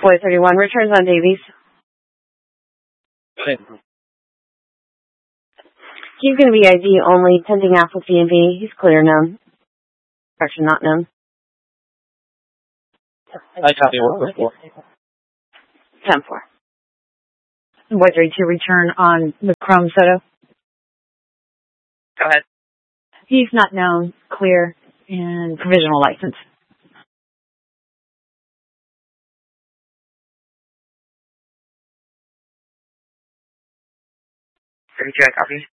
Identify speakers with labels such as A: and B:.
A: Boy 31, returns on Davies.
B: Okay.
A: He's going to be ID only, pending app with B&B. He's clear known. Correction, not known.
B: I copy work report.
A: 10-4.
C: Boy 32, return on the Chrome Soto.
D: Go ahead.
C: He's not known, clear, and provisional license.
D: 32, I copy.